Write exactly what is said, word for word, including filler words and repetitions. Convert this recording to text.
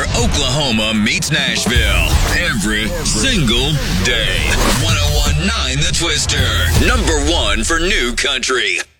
where Oklahoma meets Nashville. Every single day. one oh one point nine The Twister. Number one for new country.